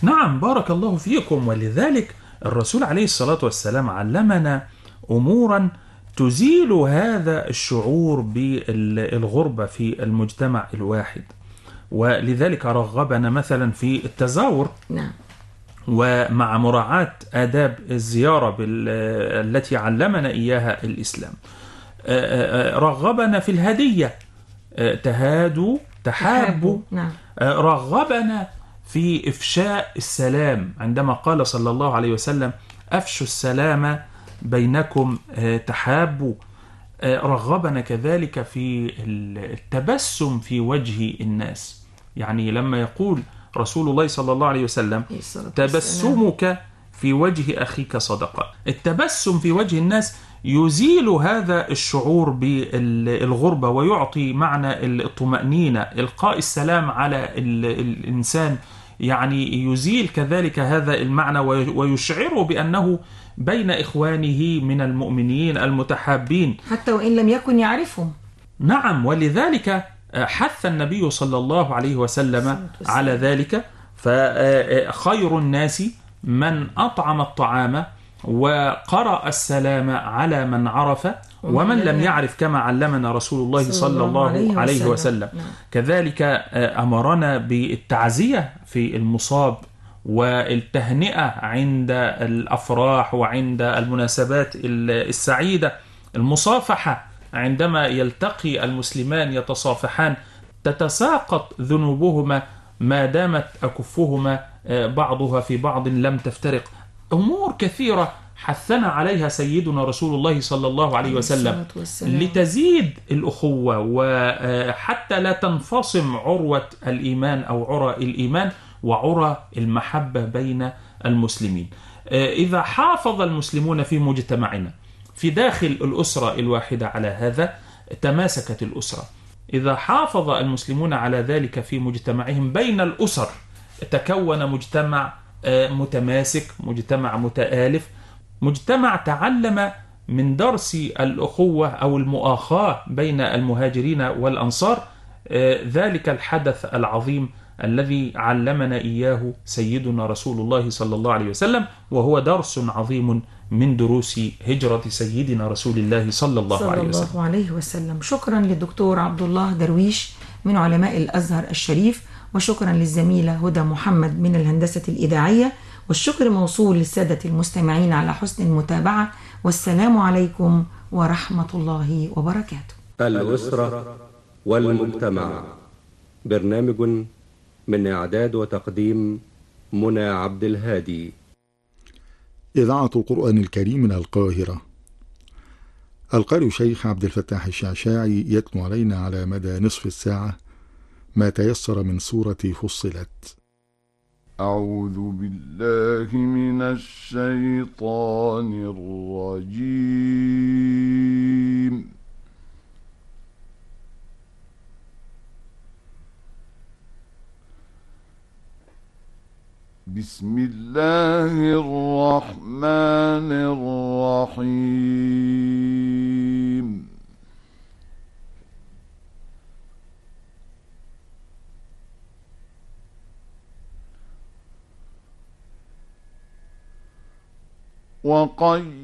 نعم، بارك الله فيكم. ولذلك الرسول عليه الصلاة والسلام علمنا أمورا تزيل هذا الشعور بالغربة في المجتمع الواحد. ولذلك رغبنا مثلا في التزاور، نعم. ومع مراعاة آداب الزيارة التي علمنا إياها الإسلام. رغبنا في الهدية، تهادوا تحابوا. نعم. رغبنا في إفشاء السلام عندما قال صلى الله عليه وسلم: أفشوا السلام بينكم تحابوا. رغبنا كذلك في التبسم في وجه الناس. يعني لما يقول رسول الله صلى الله عليه وسلم: تبسمك في وجه أخيك صدقة. التبسم في وجه الناس يزيل هذا الشعور بالغربة ويعطي معنى الطمأنينة. إلقاء السلام على الإنسان يعني يزيل كذلك هذا المعنى ويشعره بأنه بين إخوانه من المؤمنين المتحابين حتى وإن لم يكن يعرفهم. نعم، ولذلك حث النبي صلى الله عليه وسلم على ذلك. فخير الناس من أطعم الطعام وقرأ السلام على من عرف ومن لم يعرف، كما علمنا رسول الله صلى الله عليه وسلم. كذلك أمرنا بالتعزية في المصاب والتهنئة عند الأفراح وعند المناسبات السعيدة. المصافحة عندما يلتقي المسلمان يتصافحان تتساقط ذنوبهما ما دامت أكفهما بعضها في بعض لم تفترق. أمور كثيرة حثنا عليها سيدنا رسول الله صلى الله عليه وسلم لتزيد الأخوة، وحتى لا تنفصم عروة الإيمان أو عرى الإيمان وعرى المحبة بين المسلمين. إذا حافظ المسلمون في مجتمعنا في داخل الأسرة الواحدة على هذا تماسكت الأسرة. إذا حافظ المسلمون على ذلك في مجتمعهم بين الأسر تكون مجتمع متماسك، مجتمع متآلف، مجتمع تعلم من درس الأخوة أو المؤاخاة بين المهاجرين والأنصار ذلك الحدث العظيم الذي علمنا إياه سيدنا رسول الله صلى الله عليه وسلم، وهو درس عظيم من دروس هجرة سيدنا رسول الله صلى الله عليه وسلم. شكرا للدكتور عبد الله درويش من علماء الأزهر الشريف، وشكرا للزميلة هدى محمد من الهندسة الإذاعية، والشكر موصول للسادة المستمعين على حسن المتابعة، والسلام عليكم ورحمة الله وبركاته. الأسرة والمجتمع، برنامج من إعداد وتقديم منى عبد الهادي. إذاعة القرآن الكريم من القاهرة. القارئ الشيخ عبد الفتاح الشعشاعي يتلو علينا على مدى نصف الساعة ما تيسر من سورة فصلت. أعوذ بالله من الشيطان الرجيم. بسم الله الرحمن الرحيم. وقيضنا